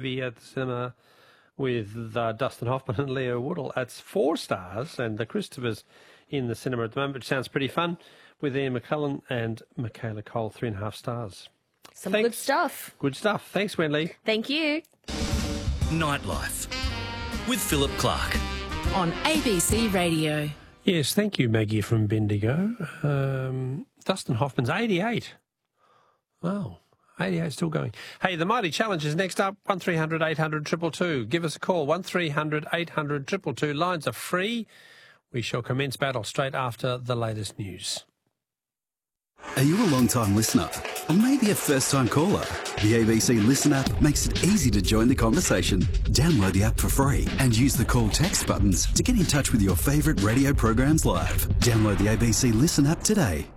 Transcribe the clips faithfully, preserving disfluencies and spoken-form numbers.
movie at the cinema with uh, Dustin Hoffman and Leo Woodall. That's four stars, and the Christopher's in the cinema at the moment, which sounds pretty fun, with Ian McKellen and Michaela Cole, three and a half stars. Some Thanks. good stuff. Good stuff. Thanks, Wendy. Thank you. Nightlife with Philip Clark on A B C Radio. Yes, thank you, Maggie from Bendigo. Um, Dustin Hoffman's eighty-eight. Wow, eighty-eight, still going. Hey, the Mighty Challenge is next up. one three hundred eight hundred two two two. Give us a call. one three hundred eight hundred two two two. Lines are free. We shall commence battle straight after the latest news. Are you a long-time listener? Or maybe a first-time caller? The A B C Listen app makes it easy to join the conversation. Download the app for free and use the call text buttons to get in touch with your favourite radio programs live. Download the A B C Listen app today.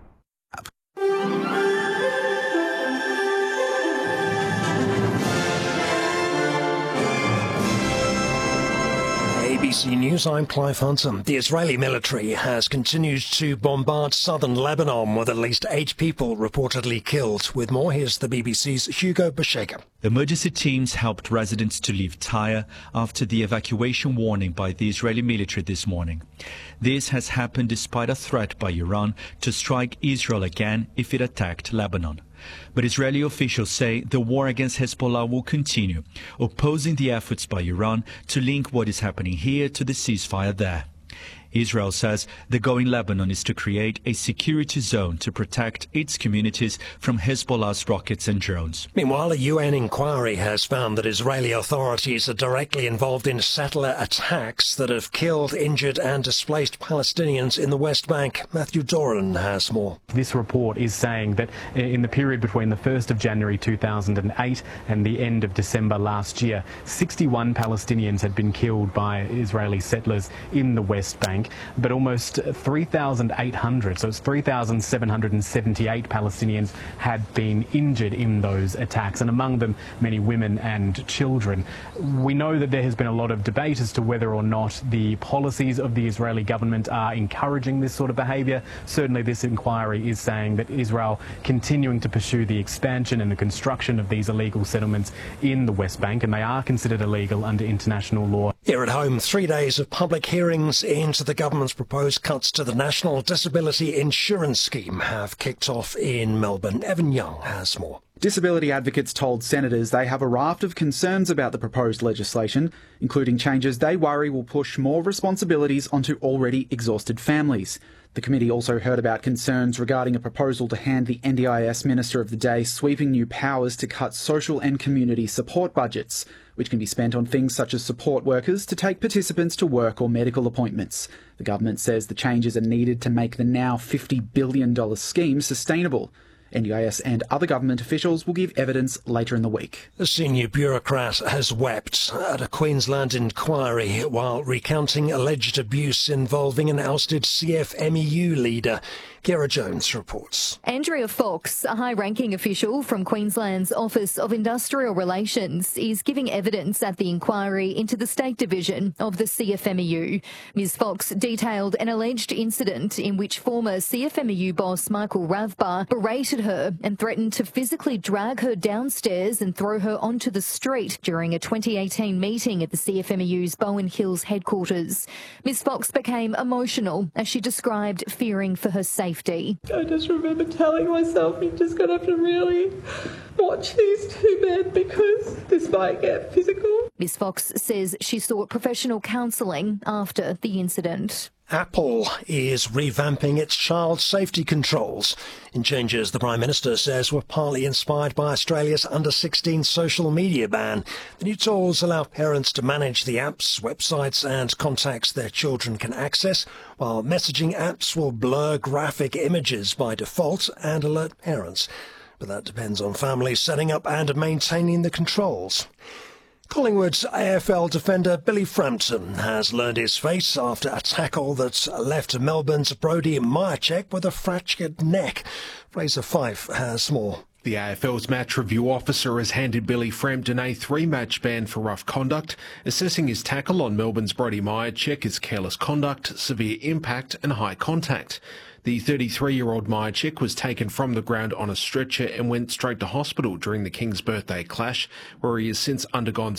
A B C News, I'm Clive Hunter. The Israeli military has continued to bombard southern Lebanon with at least eight people reportedly killed. With more, here's the B B C's Hugo Bashega. Emergency teams helped residents to leave Tyre after the evacuation warning by the Israeli military this morning. This has happened despite a threat by Iran to strike Israel again if it attacked Lebanon. But Israeli officials say the war against Hezbollah will continue, opposing the efforts by Iran to link what is happening here to the ceasefire there. Israel says the goal in Lebanon is to create a security zone to protect its communities from Hezbollah's rockets and drones. Meanwhile, a U N inquiry has found that Israeli authorities are directly involved in settler attacks that have killed, injured and displaced Palestinians in the West Bank. Matthew Doran has more. This report is saying that in the period between the first of January two thousand eight and the end of December last year, sixty-one Palestinians had been killed by Israeli settlers in the West Bank. But almost three thousand eight hundred, so it's three thousand seven hundred seventy-eight Palestinians had been injured in those attacks, and among them many women and children. We know that there has been a lot of debate as to whether or not the policies of the Israeli government are encouraging this sort of behaviour. Certainly this inquiry is saying that Israel continuing to pursue the expansion and the construction of these illegal settlements in the West Bank, and they are considered illegal under international law. Here at home, three days of public hearings into the government's proposed cuts to the National Disability Insurance Scheme have kicked off in Melbourne. Evan Young has more. Disability advocates told senators they have a raft of concerns about the proposed legislation, including changes they worry will push more responsibilities onto already exhausted families. The committee also heard about concerns regarding a proposal to hand the N D I S Minister of the Day sweeping new powers to cut social and community support budgets, which can be spent on things such as support workers to take participants to work or medical appointments. The government says the changes are needed to make the now fifty billion dollars scheme sustainable. N D I S and other government officials will give evidence later in the week. A senior bureaucrat has wept at a Queensland inquiry while recounting alleged abuse involving an ousted C F M E U leader. Kira Jones reports. Andrea Fox, a high-ranking official from Queensland's Office of Industrial Relations, is giving evidence at the inquiry into the State Division of the C F M E U. Ms Fox detailed an alleged incident in which former C F M E U boss Michael Ravbar berated her and threatened to physically drag her downstairs and throw her onto the street during a twenty eighteen meeting at the C F M E U's Bowen Hills headquarters. Ms Fox became emotional as she described fearing for her safety. I just remember telling myself, you're just going to have to really watch these two men because this might get physical. Ms Fox says she sought professional counselling after the incident. Apple is revamping its child safety controls in changes the Prime Minister says were partly inspired by Australia's under sixteen social media ban. The new tools allow parents to manage the apps, websites and contacts their children can access, while messaging apps will blur graphic images by default and alert parents. But that depends on families setting up and maintaining the controls. Collingwood's A F L defender Billy Frampton has learned his fate after a tackle that left Melbourne's Brody Myercheck with a fractured neck. Fraser Fife has more. The A F L's match review officer has handed Billy Frampton a three-match ban for rough conduct, assessing his tackle on Melbourne's Brody Myercheck as careless conduct, severe impact and high contact. The thirty-three-year-old Myercheck was taken from the ground on a stretcher and went straight to hospital during the King's birthday clash, where he has since undergone